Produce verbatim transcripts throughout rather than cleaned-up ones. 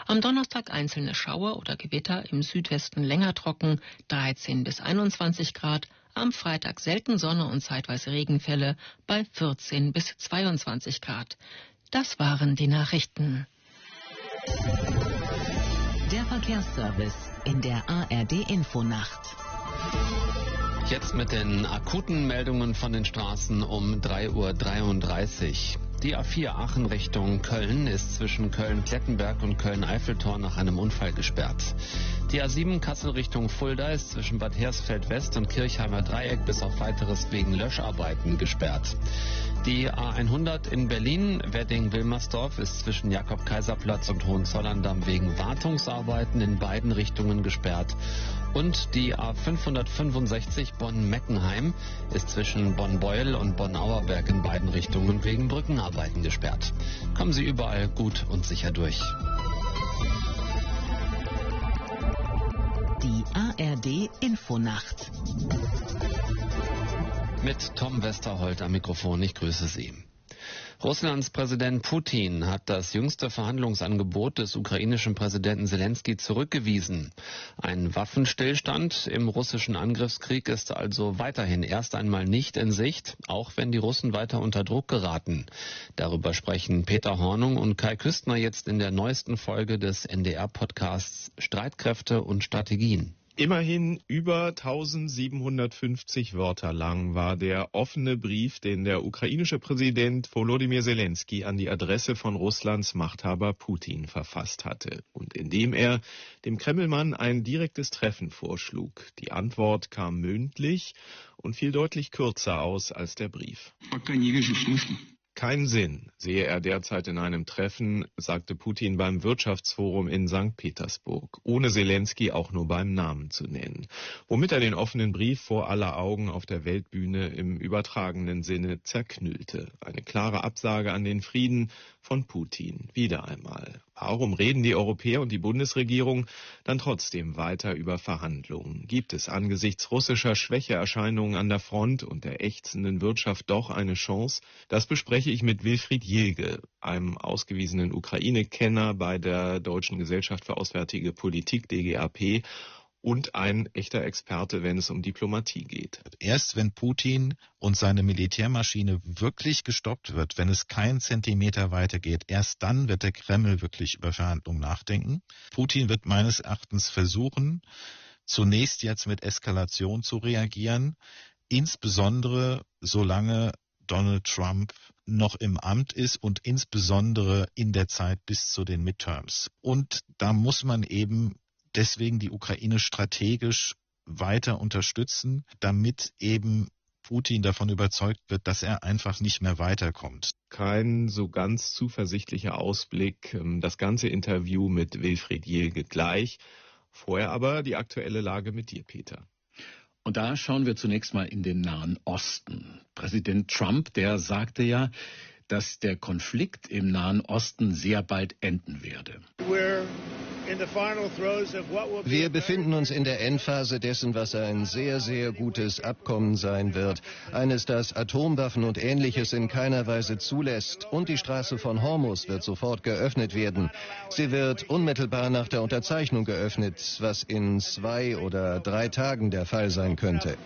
Am Donnerstag einzelne Schauer oder Gewitter, im Südwesten länger trocken, dreizehn bis einundzwanzig Grad. Am Freitag selten Sonne und zeitweise Regenfälle bei vierzehn bis zweiundzwanzig Grad. Das waren die Nachrichten. Der Verkehrsservice in der A R D-Infonacht. Jetzt mit den akuten Meldungen von den Straßen um drei Uhr dreiunddreißig. Die A vier Aachen Richtung Köln ist zwischen Köln-Plettenberg und Köln-Eiffeltor nach einem Unfall gesperrt. Die A sieben Kassel Richtung Fulda ist zwischen Bad Hersfeld West und Kirchheimer Dreieck bis auf Weiteres wegen Löscharbeiten gesperrt. Die A hundert in Berlin, Wedding-Wilmersdorf, ist zwischen Jakob-Kaiser-Platz und Hohenzollern-Damm wegen Wartungsarbeiten in beiden Richtungen gesperrt. Und die A fünfhundertfünfundsechzig Bonn-Meckenheim ist zwischen Bonn-Beuel und Bonn-Auerberg in beiden Richtungen wegen Brückenarbeiten gesperrt. Kommen Sie überall gut und sicher durch. Die A R D-Infonacht. Mit Tom Westerholt am Mikrofon, ich grüße Sie. Russlands Präsident Putin hat das jüngste Verhandlungsangebot des ukrainischen Präsidenten Selenskyj zurückgewiesen. Ein Waffenstillstand im russischen Angriffskrieg ist also weiterhin erst einmal nicht in Sicht, auch wenn die Russen weiter unter Druck geraten. Darüber sprechen Peter Hornung und Kai Küstner jetzt in der neuesten Folge des N D R-Podcasts Streitkräfte und Strategien. Immerhin über eintausendsiebenhundertfünfzig Wörter lang war der offene Brief, den der ukrainische Präsident Volodymyr Selenskyj an die Adresse von Russlands Machthaber Putin verfasst hatte und in dem er dem Kremlmann ein direktes Treffen vorschlug. Die Antwort kam mündlich und fiel deutlich kürzer aus als der Brief. Kein Sinn sehe er derzeit in einem Treffen, sagte Putin beim Wirtschaftsforum in Sankt Petersburg, ohne Selenskyj auch nur beim Namen zu nennen, womit er den offenen Brief vor aller Augen auf der Weltbühne im übertragenen Sinne zerknüllte. Eine klare Absage an den Frieden von Putin. Wieder einmal. Warum reden die Europäer und die Bundesregierung dann trotzdem weiter über Verhandlungen? Gibt es angesichts russischer Schwächeerscheinungen an der Front und der ächzenden Wirtschaft doch eine Chance? Das bespreche ich mit Wilfried Jilge, einem ausgewiesenen Ukraine-Kenner bei der Deutschen Gesellschaft für Auswärtige Politik, D G A P, und ein echter Experte, wenn es um Diplomatie geht. Erst wenn Putin und seine Militärmaschine wirklich gestoppt wird, wenn es keinen Zentimeter weitergeht, erst dann wird der Kreml wirklich über Verhandlungen nachdenken. Putin wird meines Erachtens versuchen, zunächst jetzt mit Eskalation zu reagieren, insbesondere solange Donald Trump noch im Amt ist und insbesondere in der Zeit bis zu den Midterms. Und da muss man eben deswegen die Ukraine strategisch weiter unterstützen, damit eben Putin davon überzeugt wird, dass er einfach nicht mehr weiterkommt. Kein so ganz zuversichtlicher Ausblick, das ganze Interview mit Wilfried Jilge gleich. Vorher aber die aktuelle Lage mit dir, Peter. Und da schauen wir zunächst mal in den Nahen Osten. Präsident Trump, der sagte ja, dass der Konflikt im Nahen Osten sehr bald enden werde. Wir befinden uns in der Endphase dessen, was ein sehr, sehr gutes Abkommen sein wird. Eines, das Atomwaffen und Ähnliches in keiner Weise zulässt. Und die Straße von Hormuz wird sofort geöffnet werden. Sie wird unmittelbar nach der Unterzeichnung geöffnet, was in zwei oder drei Tagen der Fall sein könnte.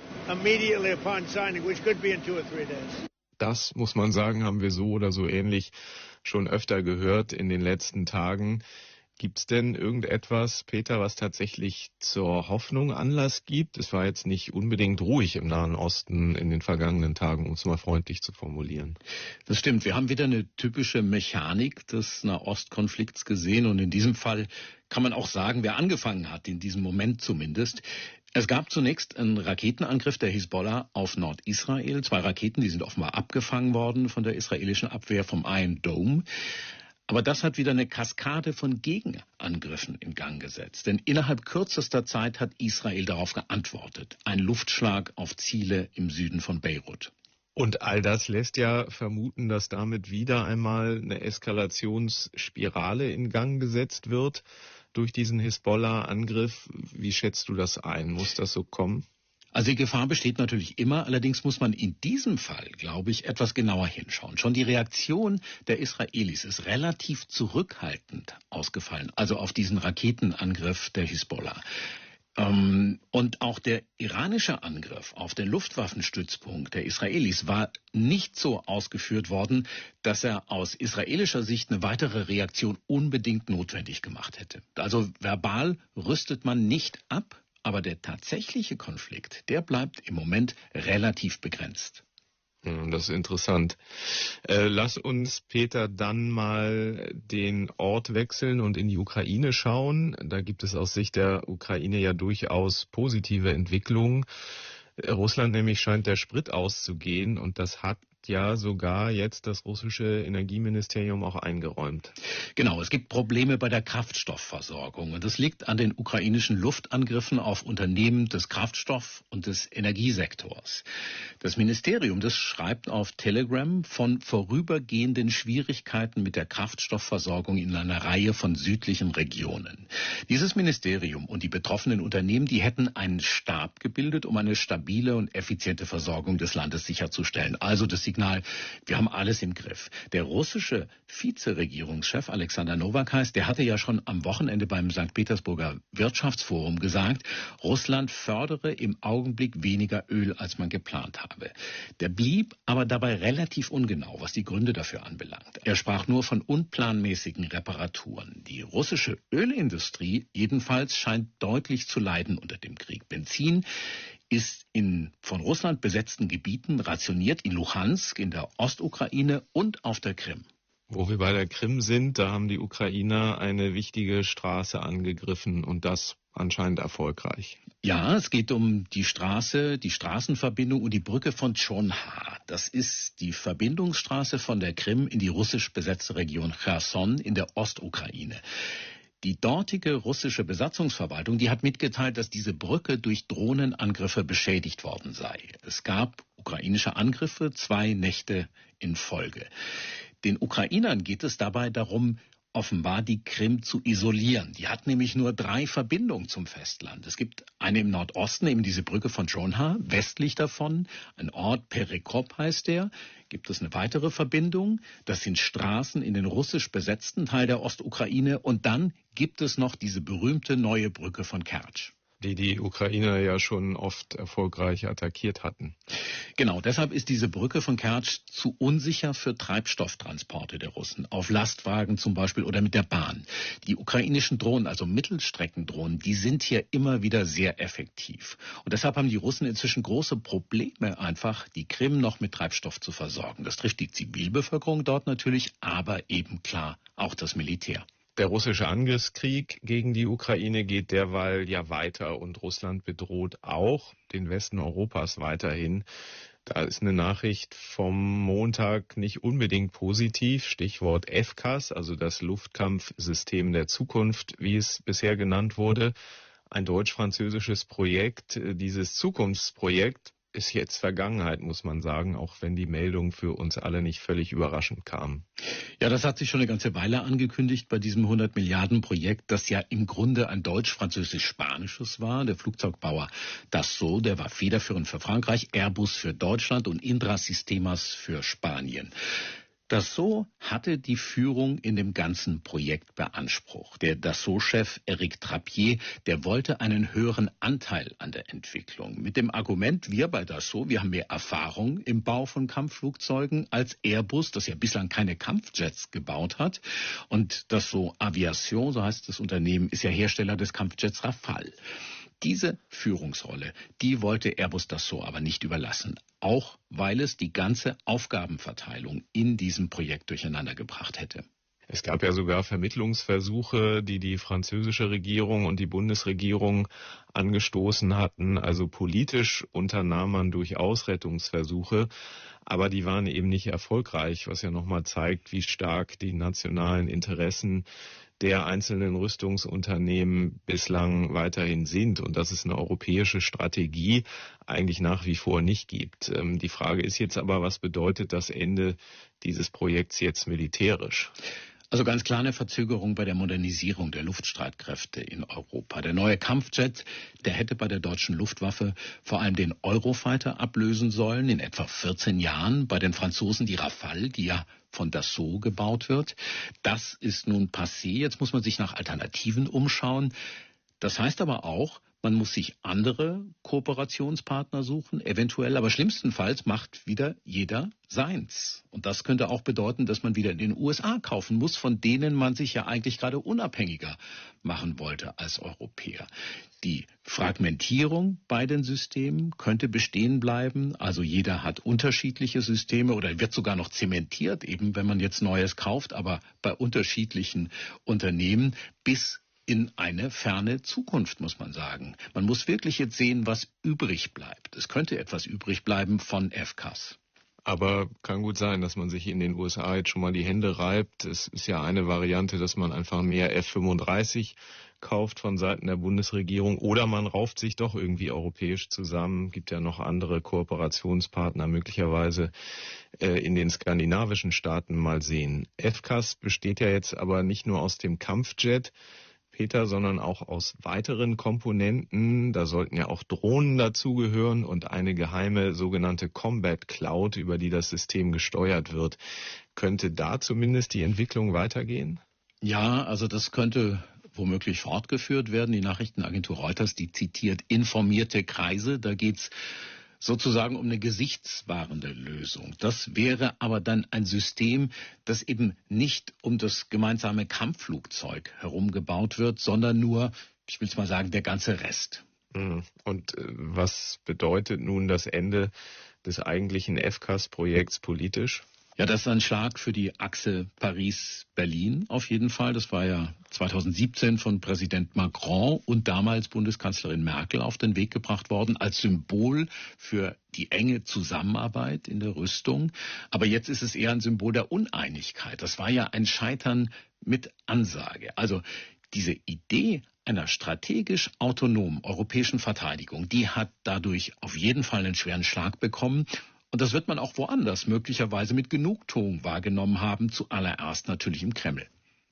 Das, muss man sagen, haben wir so oder so ähnlich schon öfter gehört in den letzten Tagen. Gibt es denn irgendetwas, Peter, was tatsächlich zur Hoffnung Anlass gibt? Es war jetzt nicht unbedingt ruhig im Nahen Osten in den vergangenen Tagen, um es mal freundlich zu formulieren. Das stimmt. Wir haben wieder eine typische Mechanik des Nahostkonflikts gesehen. Und in diesem Fall kann man auch sagen, wer angefangen hat, in diesem Moment zumindest. Es gab zunächst einen Raketenangriff der Hisbollah auf Nordisrael. Zwei Raketen, die sind offenbar abgefangen worden von der israelischen Abwehr vom Iron Dome. Aber das hat wieder eine Kaskade von Gegenangriffen in Gang gesetzt. Denn innerhalb kürzester Zeit hat Israel darauf geantwortet. Ein Luftschlag auf Ziele im Süden von Beirut. Und all das lässt ja vermuten, dass damit wieder einmal eine Eskalationsspirale in Gang gesetzt wird durch diesen Hisbollah-Angriff. Wie schätzt du das ein? Muss das so kommen? Also die Gefahr besteht natürlich immer, allerdings muss man in diesem Fall, glaube ich, etwas genauer hinschauen. Schon die Reaktion der Israelis ist relativ zurückhaltend ausgefallen, also auf diesen Raketenangriff der Hisbollah. Ähm, und auch der iranische Angriff auf den Luftwaffenstützpunkt der Israelis war nicht so ausgeführt worden, dass er aus israelischer Sicht eine weitere Reaktion unbedingt notwendig gemacht hätte. Also verbal rüstet man nicht ab, aber der tatsächliche Konflikt, der bleibt im Moment relativ begrenzt. Das ist interessant. Äh, lass uns, Peter, dann mal den Ort wechseln und in die Ukraine schauen. Da gibt es aus Sicht der Ukraine ja durchaus positive Entwicklungen. Russland nämlich scheint der Sprit auszugehen und das hat ja sogar jetzt das russische Energieministerium auch eingeräumt. Genau, es gibt Probleme bei der Kraftstoffversorgung und das liegt an den ukrainischen Luftangriffen auf Unternehmen des Kraftstoff- und des Energiesektors. Das Ministerium, das schreibt auf Telegram von vorübergehenden Schwierigkeiten mit der Kraftstoffversorgung in einer Reihe von südlichen Regionen. Dieses Ministerium und die betroffenen Unternehmen, die hätten einen Stab gebildet, um eine stabile und effiziente Versorgung des Landes sicherzustellen. Also das Signal, wir haben alles im Griff. Der russische Vizeregierungschef Alexander Nowak heißt, der hatte ja schon am Wochenende beim Sankt Petersburger Wirtschaftsforum gesagt, Russland fördere im Augenblick weniger Öl, als man geplant habe. Der blieb aber dabei relativ ungenau, was die Gründe dafür anbelangt. Er sprach nur von unplanmäßigen Reparaturen. Die russische Ölindustrie jedenfalls scheint deutlich zu leiden unter dem Krieg. Benzin ist in von Russland besetzten Gebieten rationiert, in Luhansk, in der Ostukraine und auf der Krim. Wo wir bei der Krim sind, da haben die Ukrainer eine wichtige Straße angegriffen und das anscheinend erfolgreich. Ja, es geht um die Straße, die Straßenverbindung und die Brücke von Tschonha. Das ist die Verbindungsstraße von der Krim in die russisch besetzte Region Cherson in der Ostukraine. Die dortige russische Besatzungsverwaltung, die hat mitgeteilt, dass diese Brücke durch Drohnenangriffe beschädigt worden sei. Es gab ukrainische Angriffe, zwei Nächte in Folge. Den Ukrainern geht es dabei darum, offenbar die Krim zu isolieren. Die hat nämlich nur drei Verbindungen zum Festland. Es gibt eine im Nordosten, eben diese Brücke von Tschonha, westlich davon, ein Ort, Perekop heißt der, gibt es eine weitere Verbindung. Das sind Straßen in den russisch besetzten Teil der Ostukraine und dann gibt es noch diese berühmte neue Brücke von Kertsch. Die die Ukrainer ja schon oft erfolgreich attackiert hatten. Genau, deshalb ist diese Brücke von Kertsch zu unsicher für Treibstofftransporte der Russen, auf Lastwagen zum Beispiel oder mit der Bahn. Die ukrainischen Drohnen, also Mittelstreckendrohnen, die sind hier immer wieder sehr effektiv. Und deshalb haben die Russen inzwischen große Probleme, einfach die Krim noch mit Treibstoff zu versorgen. Das trifft die Zivilbevölkerung dort natürlich, aber eben klar auch das Militär. Der russische Angriffskrieg gegen die Ukraine geht derweil ja weiter und Russland bedroht auch den Westen Europas weiterhin. Da ist eine Nachricht vom Montag nicht unbedingt positiv. Stichwort F C A S, also das Luftkampfsystem der Zukunft, wie es bisher genannt wurde. Ein deutsch-französisches Projekt. Dieses Zukunftsprojekt ist jetzt Vergangenheit, muss man sagen, auch wenn die Meldung für uns alle nicht völlig überraschend kam. Ja, das hat sich schon eine ganze Weile angekündigt bei diesem hundert Milliarden Projekt, das ja im Grunde ein deutsch-französisch-spanisches war. Der Flugzeugbauer Dassault, der war federführend für Frankreich, Airbus für Deutschland und Indra Sistemas für Spanien. Dassault hatte die Führung in dem ganzen Projekt beansprucht. Der Dassault-Chef Éric Trappier, der wollte einen höheren Anteil an der Entwicklung. Mit dem Argument, wir bei Dassault, wir haben mehr Erfahrung im Bau von Kampfflugzeugen als Airbus, das ja bislang keine Kampfjets gebaut hat. Und Dassault Aviation, so heißt das Unternehmen, ist ja Hersteller des Kampfjets Rafale. Diese Führungsrolle, die wollte Airbus Dassault aber nicht überlassen, auch weil es die ganze Aufgabenverteilung in diesem Projekt durcheinander gebracht hätte. Es gab ja sogar Vermittlungsversuche, die die französische Regierung und die Bundesregierung angestoßen hatten. Also politisch unternahm man durchaus Rettungsversuche, aber die waren eben nicht erfolgreich, was ja nochmal zeigt, wie stark die nationalen Interessen der einzelnen Rüstungsunternehmen bislang weiterhin sind und dass es eine europäische Strategie eigentlich nach wie vor nicht gibt. Die Frage ist jetzt aber, was bedeutet das Ende dieses Projekts jetzt militärisch? Also ganz klar eine Verzögerung bei der Modernisierung der Luftstreitkräfte in Europa. Der neue Kampfjet, der hätte bei der deutschen Luftwaffe vor allem den Eurofighter ablösen sollen, in etwa vierzehn Jahren. Bei den Franzosen die Rafale, die ja von Dassault gebaut wird. Das ist nun passé. Jetzt muss man sich nach Alternativen umschauen. Das heißt aber auch, man muss sich andere Kooperationspartner suchen, eventuell, aber schlimmstenfalls macht wieder jeder seins. Und das könnte auch bedeuten, dass man wieder in den U S A kaufen muss, von denen man sich ja eigentlich gerade unabhängiger machen wollte als Europäer. Die Fragmentierung bei den Systemen könnte bestehen bleiben. Also jeder hat unterschiedliche Systeme oder wird sogar noch zementiert, eben wenn man jetzt Neues kauft, aber bei unterschiedlichen Unternehmen bis in eine ferne Zukunft, muss man sagen. Man muss wirklich jetzt sehen, was übrig bleibt. Es könnte etwas übrig bleiben von F C A S. Aber kann gut sein, dass man sich in den U S A jetzt schon mal die Hände reibt. Es ist ja eine Variante, dass man einfach mehr F fünfunddreißig kauft von Seiten der Bundesregierung. Oder man rauft sich doch irgendwie europäisch zusammen. Gibt ja noch andere Kooperationspartner, möglicherweise äh, in den skandinavischen Staaten, mal sehen. F C A S besteht ja jetzt aber nicht nur aus dem Kampfjet, Peter, sondern auch aus weiteren Komponenten. Da sollten ja auch Drohnen dazugehören und eine geheime sogenannte Combat Cloud, über die das System gesteuert wird. Könnte da zumindest die Entwicklung weitergehen? Ja, also das könnte womöglich fortgeführt werden. Die Nachrichtenagentur Reuters, die zitiert informierte Kreise. Da geht's sozusagen um eine gesichtswahrende Lösung. Das wäre aber dann ein System, das eben nicht um das gemeinsame Kampfflugzeug herum gebaut wird, sondern nur, ich will es mal sagen, der ganze Rest. Und was bedeutet nun das Ende des eigentlichen F C A S-Projekts politisch? Ja, das ist ein Schlag für die Achse Paris-Berlin auf jeden Fall. Das war ja zweitausendsiebzehn von Präsident Macron und damals Bundeskanzlerin Merkel auf den Weg gebracht worden als Symbol für die enge Zusammenarbeit in der Rüstung. Aber jetzt ist es eher ein Symbol der Uneinigkeit. Das war ja ein Scheitern mit Ansage. Also diese Idee einer strategisch autonomen europäischen Verteidigung, die hat dadurch auf jeden Fall einen schweren Schlag bekommen. Und das wird man auch woanders möglicherweise mit Genugtuung wahrgenommen haben, zuallererst natürlich im Kreml.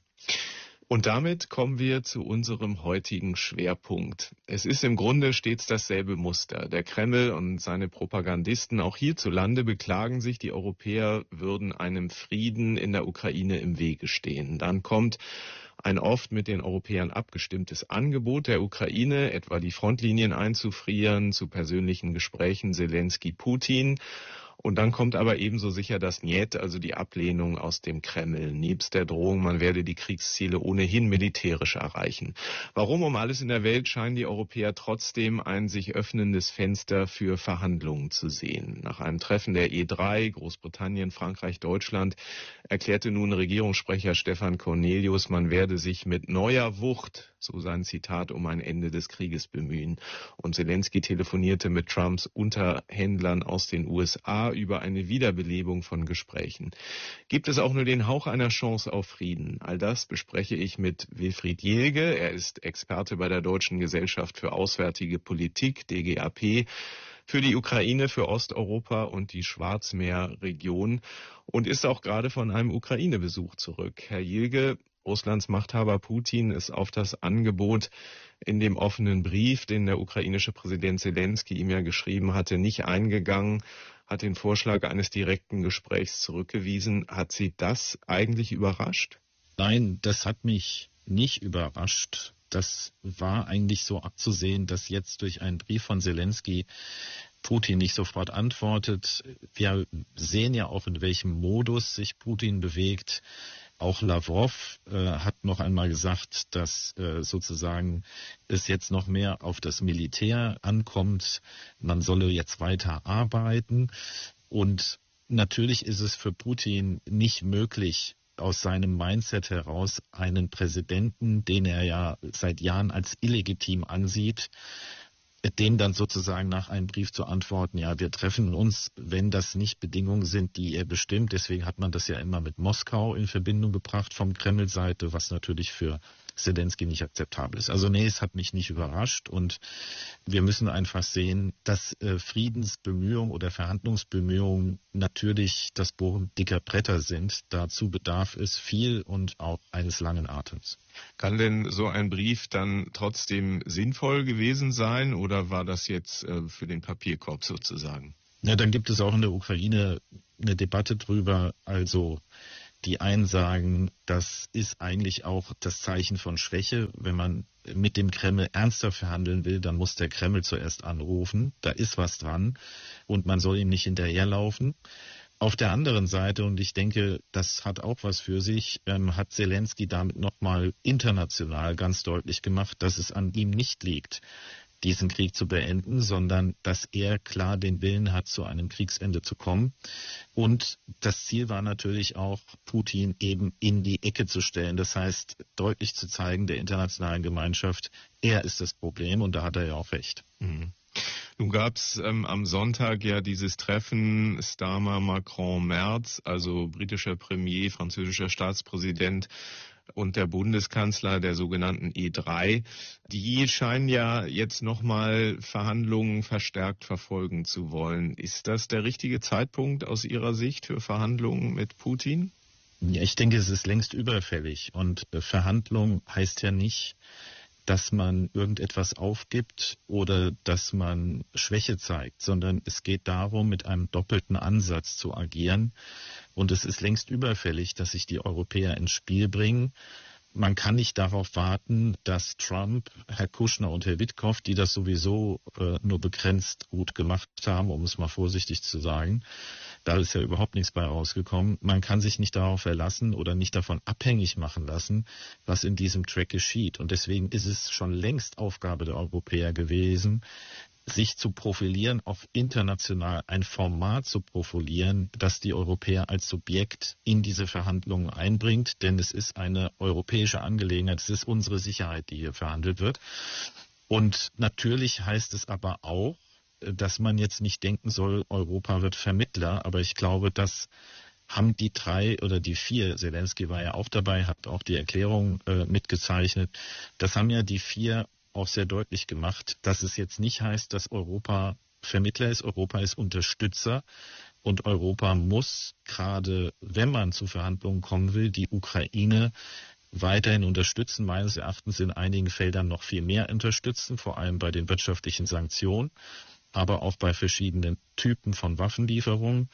Und damit kommen wir zu unserem heutigen Schwerpunkt. Es ist im Grunde stets dasselbe Muster. Der Kreml und seine Propagandisten auch hierzulande beklagen sich, die Europäer würden einem Frieden in der Ukraine im Wege stehen. Dann kommt ein oft mit den Europäern abgestimmtes Angebot der Ukraine, etwa die Frontlinien einzufrieren, zu persönlichen Gesprächen Zelensky-Putin. Und dann kommt aber ebenso sicher das Njet, also die Ablehnung aus dem Kreml, nebst der Drohung, man werde die Kriegsziele ohnehin militärisch erreichen. Warum um alles in der Welt scheinen die Europäer trotzdem ein sich öffnendes Fenster für Verhandlungen zu sehen? Nach einem Treffen der E drei, Großbritannien, Frankreich, Deutschland, erklärte nun Regierungssprecher Stefan Cornelius, man werde sich mit neuer Wucht, so sein Zitat, um ein Ende des Krieges bemühen. Und Zelensky telefonierte mit Trumps Unterhändlern aus den U S A über eine Wiederbelebung von Gesprächen. Gibt es auch nur den Hauch einer Chance auf Frieden? All das bespreche ich mit Wilfried Jelge. Er ist Experte bei der Deutschen Gesellschaft für Auswärtige Politik, D G A P, für die Ukraine, für Osteuropa und die Schwarzmeerregion und ist auch gerade von einem Ukraine-Besuch zurück. Herr Jelge, Russlands Machthaber Putin ist auf das Angebot in dem offenen Brief, den der ukrainische Präsident Zelensky ihm ja geschrieben hatte, nicht eingegangen, hat den Vorschlag eines direkten Gesprächs zurückgewiesen. Hat Sie das eigentlich überrascht? Nein, das hat mich nicht überrascht. Das war eigentlich so abzusehen, dass jetzt durch einen Brief von Zelensky Putin nicht sofort antwortet. Wir sehen ja auch, in welchem Modus sich Putin bewegt. Auch Lavrov äh, hat noch einmal gesagt, dass äh, sozusagen es jetzt noch mehr auf das Militär ankommt. Man solle jetzt weiter arbeiten. Und natürlich ist es für Putin nicht möglich, aus seinem Mindset heraus einen Präsidenten, den er ja seit Jahren als illegitim ansieht, dem dann sozusagen nach einem Brief zu antworten, ja, wir treffen uns, wenn das nicht Bedingungen sind, die er bestimmt. Deswegen hat man das ja immer mit Moskau in Verbindung gebracht vom Kreml-Seite, was natürlich für Zelensky nicht akzeptabel ist. Also nee, es hat mich nicht überrascht und wir müssen einfach sehen, dass äh, Friedensbemühungen oder Verhandlungsbemühungen natürlich das Bohren dicker Bretter sind. Dazu bedarf es viel und auch eines langen Atems. Kann denn so ein Brief dann trotzdem sinnvoll gewesen sein oder war das jetzt äh, für den Papierkorb sozusagen? Ja, dann gibt es auch in der Ukraine eine Debatte drüber. Also die einen sagen, das ist eigentlich auch das Zeichen von Schwäche. Wenn man mit dem Kreml ernster verhandeln will, dann muss der Kreml zuerst anrufen. Da ist was dran und man soll ihm nicht hinterherlaufen. Auf der anderen Seite, und ich denke, das hat auch was für sich, ähm, hat Zelensky damit nochmal international ganz deutlich gemacht, dass es an ihm nicht liegt, diesen Krieg zu beenden, sondern dass er klar den Willen hat, zu einem Kriegsende zu kommen. Und das Ziel war natürlich auch, Putin eben in die Ecke zu stellen. Das heißt, deutlich zu zeigen der internationalen Gemeinschaft, er ist das Problem und da hat er ja auch recht. Mhm. Nun gab es ähm, am Sonntag ja dieses Treffen Starmer, Macron, Merz, also britischer Premier, französischer Staatspräsident und der Bundeskanzler der sogenannten E drei. Die scheinen ja jetzt nochmal Verhandlungen verstärkt verfolgen zu wollen. Ist das der richtige Zeitpunkt aus Ihrer Sicht für Verhandlungen mit Putin? Ja, ich denke, es ist längst überfällig. Und Verhandlung heißt ja nicht, dass man irgendetwas aufgibt oder dass man Schwäche zeigt, sondern es geht darum, mit einem doppelten Ansatz zu agieren. Und es ist längst überfällig, dass sich die Europäer ins Spiel bringen. Man kann nicht darauf warten, dass Trump, Herr Kushner und Herr Witkow, die das sowieso äh, nur begrenzt gut gemacht haben, um es mal vorsichtig zu sagen, da ist ja überhaupt nichts bei rausgekommen. Man kann sich nicht darauf verlassen oder nicht davon abhängig machen lassen, was in diesem Track geschieht. Und deswegen ist es schon längst Aufgabe der Europäer gewesen, sich zu profilieren, auch international ein Format zu profilieren, das die Europäer als Subjekt in diese Verhandlungen einbringt. Denn es ist eine europäische Angelegenheit, es ist unsere Sicherheit, die hier verhandelt wird. Und natürlich heißt es aber auch, dass man jetzt nicht denken soll, Europa wird Vermittler. Aber ich glaube, das haben die drei oder die vier, Zelensky war ja auch dabei, hat auch die Erklärung äh, mitgezeichnet, das haben ja die vier auch sehr deutlich gemacht, dass es jetzt nicht heißt, dass Europa Vermittler ist, Europa ist Unterstützer und Europa muss, gerade wenn man zu Verhandlungen kommen will, die Ukraine weiterhin unterstützen, meines Erachtens in einigen Feldern noch viel mehr unterstützen, vor allem bei den wirtschaftlichen Sanktionen, aber auch bei verschiedenen Typen von Waffenlieferungen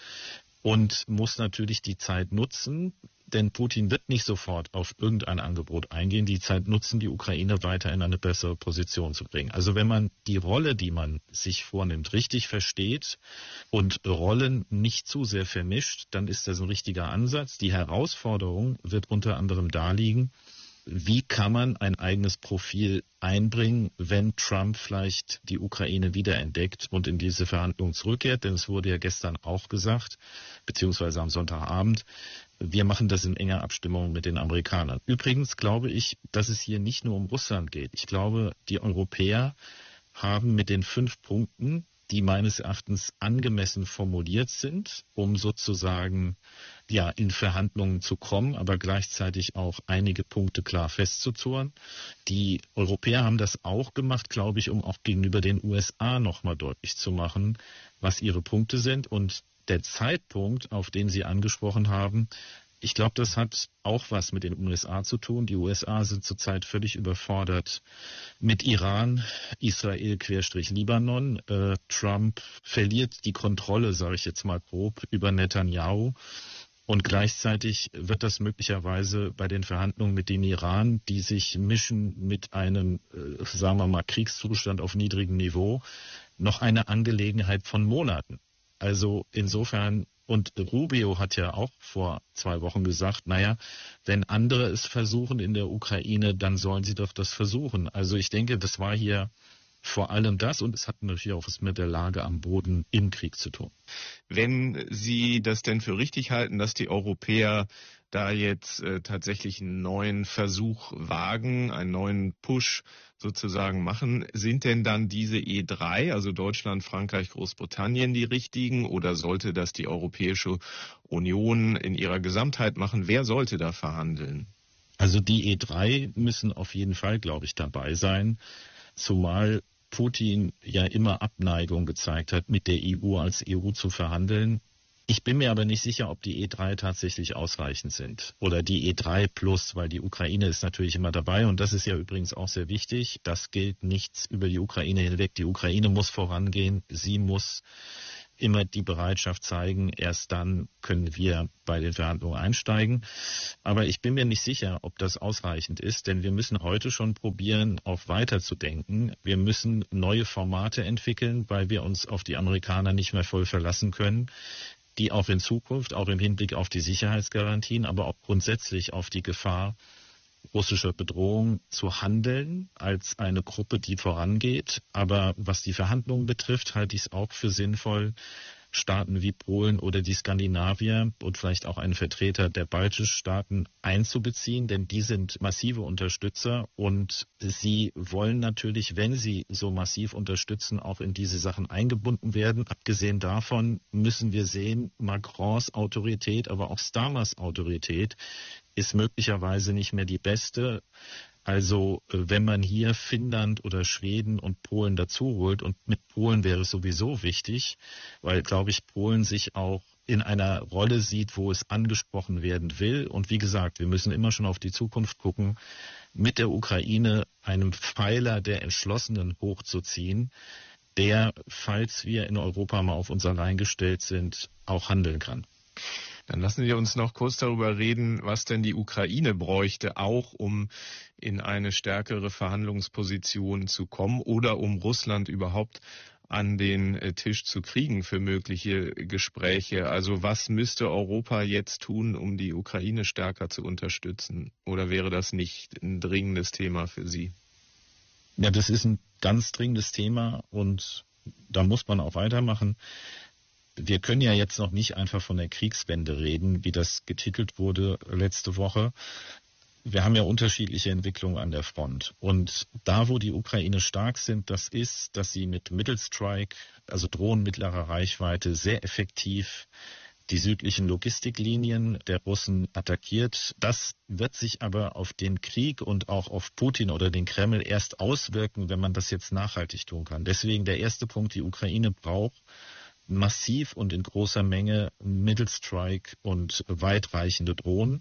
und muss natürlich die Zeit nutzen, denn Putin wird nicht sofort auf irgendein Angebot eingehen, die Zeit nutzen, die Ukraine weiter in eine bessere Position zu bringen. Also wenn man die Rolle, die man sich vornimmt, richtig versteht und Rollen nicht zu sehr vermischt, dann ist das ein richtiger Ansatz. Die Herausforderung wird unter anderem da liegen, wie kann man ein eigenes Profil einbringen, wenn Trump vielleicht die Ukraine wiederentdeckt und in diese Verhandlungen zurückkehrt? Denn es wurde ja gestern auch gesagt, beziehungsweise am Sonntagabend, wir machen das in enger Abstimmung mit den Amerikanern. Übrigens glaube ich, dass es hier nicht nur um Russland geht. Ich glaube, die Europäer haben mit den fünf Punkten, die meines Erachtens angemessen formuliert sind, um sozusagen ja in Verhandlungen zu kommen, aber gleichzeitig auch einige Punkte klar festzuzurren. Die Europäer haben das auch gemacht, glaube ich, um auch gegenüber den U S A nochmal deutlich zu machen, was ihre Punkte sind. Und der Zeitpunkt, auf den Sie angesprochen haben, ich glaube, das hat auch was mit den U S A zu tun. Die U S A sind zurzeit völlig überfordert mit Iran, Israel querstrich Libanon. Äh, Trump verliert die Kontrolle, sage ich jetzt mal grob, über Netanyahu. Und gleichzeitig wird das möglicherweise bei den Verhandlungen mit dem Iran, die sich mischen mit einem, äh, sagen wir mal, Kriegszustand auf niedrigem Niveau, noch eine Angelegenheit von Monaten. Also insofern, und Rubio hat ja auch vor zwei Wochen gesagt, naja, wenn andere es versuchen in der Ukraine, dann sollen sie doch das versuchen. Also ich denke, das war hier vor allem das und es hat natürlich auch was mit der Lage am Boden im Krieg zu tun. Wenn Sie das denn für richtig halten, dass die Europäer da jetzt äh, tatsächlich einen neuen Versuch wagen, einen neuen Push sozusagen machen, sind denn dann diese E drei, also Deutschland, Frankreich, Großbritannien, die richtigen oder sollte das die Europäische Union in ihrer Gesamtheit machen? Wer sollte da verhandeln? Also die E drei müssen auf jeden Fall, glaube ich, dabei sein, zumal Putin ja immer Abneigung gezeigt hat, mit der E U als E U zu verhandeln. Ich bin mir aber nicht sicher, ob die E drei tatsächlich ausreichend sind oder die E drei plus, weil die Ukraine ist natürlich immer dabei und das ist ja übrigens auch sehr wichtig. Das gilt nichts über die Ukraine hinweg. Die Ukraine muss vorangehen, sie muss immer die Bereitschaft zeigen, erst dann können wir bei den Verhandlungen einsteigen. Aber ich bin mir nicht sicher, ob das ausreichend ist, denn wir müssen heute schon probieren, auf weiter zu denken. Wir müssen neue Formate entwickeln, weil wir uns auf die Amerikaner nicht mehr voll verlassen können, die auch in Zukunft, auch im Hinblick auf die Sicherheitsgarantien, aber auch grundsätzlich auf die Gefahr russischer Bedrohung zu handeln als eine Gruppe, die vorangeht. Aber was die Verhandlungen betrifft, halte ich es auch für sinnvoll, Staaten wie Polen oder die Skandinavier und vielleicht auch einen Vertreter der baltischen Staaten einzubeziehen, denn die sind massive Unterstützer und sie wollen natürlich, wenn sie so massiv unterstützen, auch in diese Sachen eingebunden werden. Abgesehen davon müssen wir sehen, Macrons Autorität, aber auch Starmers Autorität ist möglicherweise nicht mehr die beste. Also wenn man hier Finnland oder Schweden und Polen dazu holt, und mit Polen wäre es sowieso wichtig, weil, glaube ich, Polen sich auch in einer Rolle sieht, wo es angesprochen werden will. Und wie gesagt, wir müssen immer schon auf die Zukunft gucken, mit der Ukraine einem Pfeiler der Entschlossenen hochzuziehen, der, falls wir in Europa mal auf uns allein gestellt sind, auch handeln kann. Dann lassen Sie uns noch kurz darüber reden, was denn die Ukraine bräuchte, auch um in eine stärkere Verhandlungsposition zu kommen oder um Russland überhaupt an den Tisch zu kriegen für mögliche Gespräche. Also was müsste Europa jetzt tun, um die Ukraine stärker zu unterstützen? Oder wäre das nicht ein dringendes Thema für Sie? Ja, das ist ein ganz dringendes Thema und da muss man auch weitermachen. Wir können ja jetzt noch nicht einfach von der Kriegswende reden, wie das getitelt wurde letzte Woche. Wir haben ja unterschiedliche Entwicklungen an der Front. Und da, wo die Ukraine stark sind, das ist, dass sie mit Middle Strike, also Drohnen mittlerer Reichweite, sehr effektiv die südlichen Logistiklinien der Russen attackiert. Das wird sich aber auf den Krieg und auch auf Putin oder den Kreml erst auswirken, wenn man das jetzt nachhaltig tun kann. Deswegen der erste Punkt, die Ukraine braucht massiv und in großer Menge Middle Strike und weitreichende Drohnen.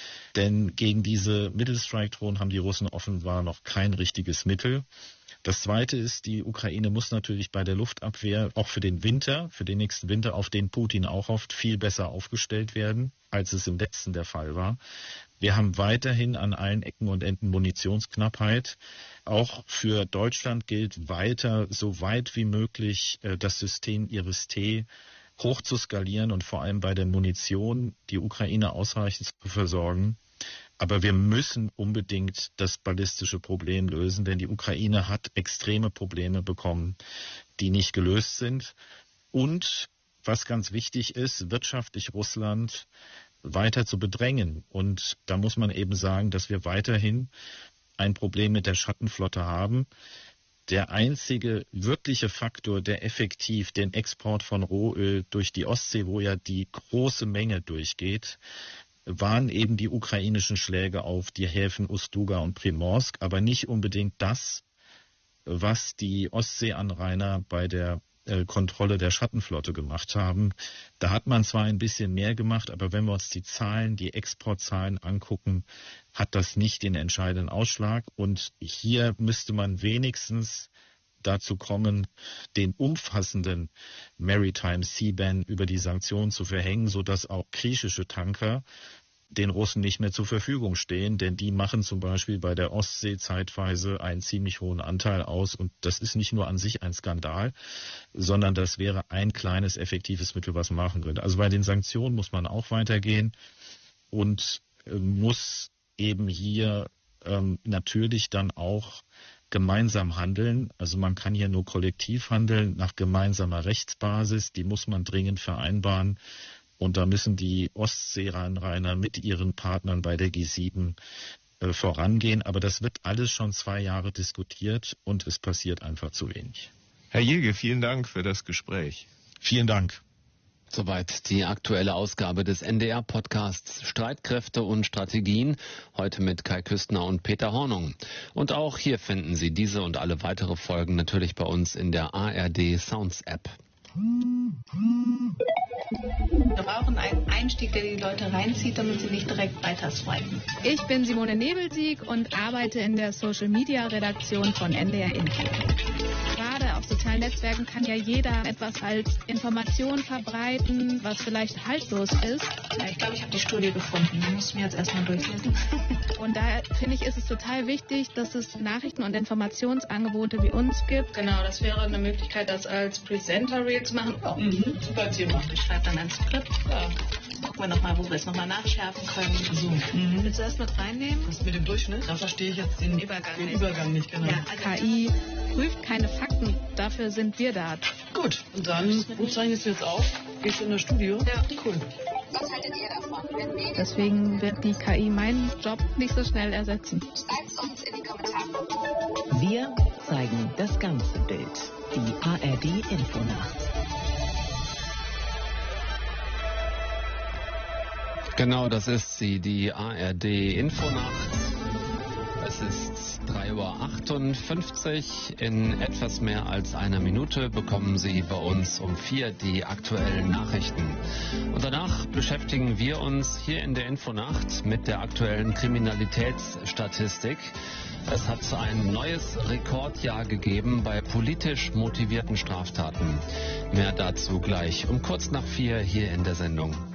Denn gegen diese Middle Strike Drohnen haben die Russen offenbar noch kein richtiges Mittel. Das Zweite ist, die Ukraine muss natürlich bei der Luftabwehr auch für den Winter, für den nächsten Winter, auf den Putin auch hofft, viel besser aufgestellt werden, als es im letzten der Fall war. Wir haben weiterhin an allen Ecken und Enden Munitionsknappheit. Auch für Deutschland gilt weiter, so weit wie möglich das System Iris-T hoch zu skalieren und vor allem bei der Munition die Ukraine ausreichend zu versorgen. Aber wir müssen unbedingt das ballistische Problem lösen, denn die Ukraine hat extreme Probleme bekommen, die nicht gelöst sind. Und was ganz wichtig ist, wirtschaftlich Russland weiter zu bedrängen. Und da muss man eben sagen, dass wir weiterhin ein Problem mit der Schattenflotte haben. Der einzige wirkliche Faktor, der effektiv den Export von Rohöl durch die Ostsee, wo ja die große Menge durchgeht, waren eben die ukrainischen Schläge auf die Häfen Ust-Luga und Primorsk, aber nicht unbedingt das, was die Ostseeanrainer bei der äh, Kontrolle der Schattenflotte gemacht haben. Da hat man zwar ein bisschen mehr gemacht, aber wenn wir uns die Zahlen, die Exportzahlen angucken, hat das nicht den entscheidenden Ausschlag. Und hier müsste man wenigstens dazu kommen, den umfassenden Maritime Sea-Ban über die Sanktionen zu verhängen, sodass auch griechische Tanker den Russen nicht mehr zur Verfügung stehen, denn die machen zum Beispiel bei der Ostsee zeitweise einen ziemlich hohen Anteil aus und das ist nicht nur an sich ein Skandal, sondern das wäre ein kleines effektives Mittel, was man machen könnte. Also bei den Sanktionen muss man auch weitergehen und äh, muss eben hier ähm, natürlich dann auch gemeinsam handeln. Also man kann hier nur kollektiv handeln nach gemeinsamer Rechtsbasis. Die muss man dringend vereinbaren. Und da müssen die Ostseeanrainer mit ihren Partnern bei der G sieben äh, vorangehen. Aber das wird alles schon zwei Jahre diskutiert und es passiert einfach zu wenig. Herr Jilge, vielen Dank für das Gespräch. Vielen Dank. Soweit die aktuelle Ausgabe des N D R-Podcasts Streitkräfte und Strategien, heute mit Kai Küstner und Peter Hornung. Und auch hier finden Sie diese und alle weitere Folgen natürlich bei uns in der A R D Sounds App. Wir brauchen einen Einstieg, der die Leute reinzieht, damit sie nicht direkt weiter swipen. Ich bin Simone Nebelsieg und arbeite in der Social-Media-Redaktion von N D R Info. Gerade auf sozialen Netzwerken kann ja jeder etwas als Information verbreiten, was vielleicht haltlos ist. Ja, ich glaube, ich habe die Studie gefunden. Die muss ich mir jetzt erstmal durchlesen. Und daher finde ich, ist es total wichtig, dass es Nachrichten- und Informationsangebote wie uns gibt. Genau, das wäre eine Möglichkeit, das als Presenter-Reel zu machen. Oh, mhm. Super Thema. Ich schreibe dann ein Skript. Ja. Gucken wir nochmal, wo wir es nochmal nachschärfen können. So. Mhm. Willst du das mit reinnehmen? Das mit dem Durchschnitt? Da verstehe ich jetzt den Übergang, den nicht. Übergang nicht. Genau. Ja, K I prüft keine Fakten, dafür sind wir da. Gut, und dann, wo zeichnest du jetzt auf? Gehst du in das Studio? Ja. Cool. Was haltet ihr davon? Deswegen wird die K I meinen Job nicht so schnell ersetzen. Schreibt uns in die Kommentare. Wir zeigen das ganze Bild. Die A R D Infonacht. Genau, das ist sie, die A R D Infonacht. Es ist drei Uhr achtundfünfzig. In etwas mehr als einer Minute bekommen Sie bei uns um vier die aktuellen Nachrichten. Und danach beschäftigen wir uns hier in der Infonacht mit der aktuellen Kriminalitätsstatistik. Es hat ein neues Rekordjahr gegeben bei politisch motivierten Straftaten. Mehr dazu gleich um kurz nach vier hier in der Sendung.